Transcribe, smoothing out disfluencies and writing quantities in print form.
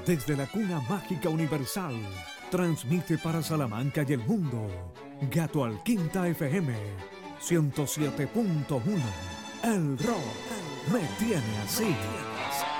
Desde la cuna mágica universal, transmite para Salamanca y el mundo. Gato Alquinta FM 107.1. El rock me tiene así.